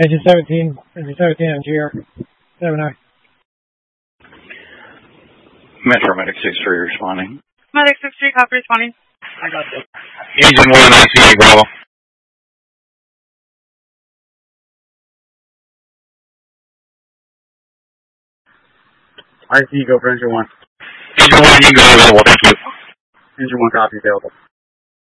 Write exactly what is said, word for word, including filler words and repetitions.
Engine seventeen, engine seventeen, M G R, seven I. Metro Medic six three responding. Medic six three, copy responding. I got this. Engine one, I C, Bravo. I C, go for engine one. Engine one, you can go available, thank you. Engine one, copy, available.